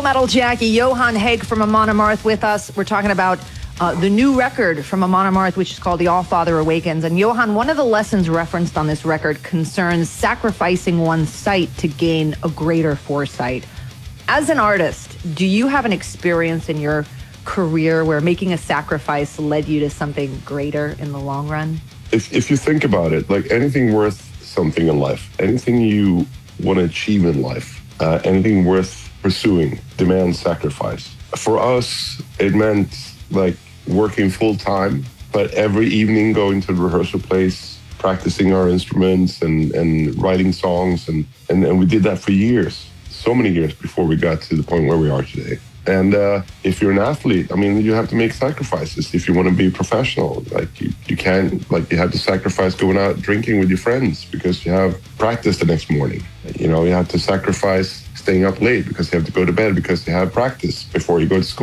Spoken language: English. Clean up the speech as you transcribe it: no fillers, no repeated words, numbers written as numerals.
Metal Jackie, Johan Haig from Amon Amarth with us. We're talking about the new record from Amon Amarth, which is called The All-Father Awakens. And Johan, one of the lessons referenced on this record concerns sacrificing one's sight to gain a greater foresight. As an artist, do you have an experience in your career where making a sacrifice led you to something greater in the long run? If you think about it, like anything worth something in life, anything you want to achieve in life, anything worth pursuing demands sacrifice. For us, it meant like working full time, but every evening going to the rehearsal place, practicing our instruments and writing songs. And we did that for years, so many years before we got to the point where we are today. And if you're an athlete, I mean, you have to make sacrifices if you want to be a professional. Like you can't, like you have to sacrifice going out drinking with your friends because you have practice the next morning. You know, you have to sacrifice staying up late because you have to go to bed because you have practice before you go to school.